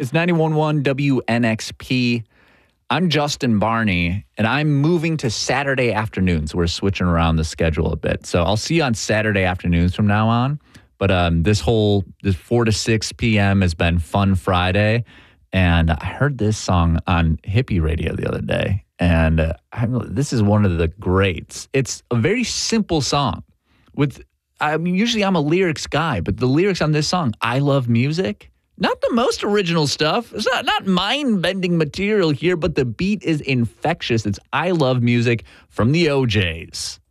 It's 91.1 WNXP. I'm Justin Barney, and I'm moving to Saturday afternoons. We're switching around the schedule a bit. So I'll see you on Saturday afternoons from now on. But this 4 to 6 p.m. has been Fun Friday. And I heard this song on Hippie Radio the other day. And this is one of the greats. It's a very simple song. Usually I'm a lyrics guy, but the lyrics on this song, I Love Music, not the most original stuff. It's not mind-bending material here, but the beat is infectious. It's I Love Music from the OJs.